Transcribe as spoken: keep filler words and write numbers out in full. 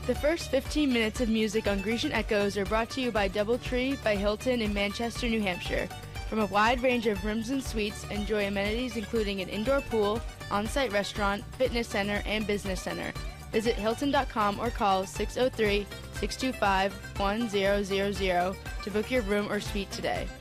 The first fifteen minutes of music on Grecian Echoes are brought to you by Doubletree by Hilton in Manchester, New Hampshire. From a wide range of rooms and suites, enjoy amenities including an indoor pool, on-site restaurant, fitness center, and business center. Visit Hilton dot com or call six oh three, six two five, one zero zero zero to book your room or suite today.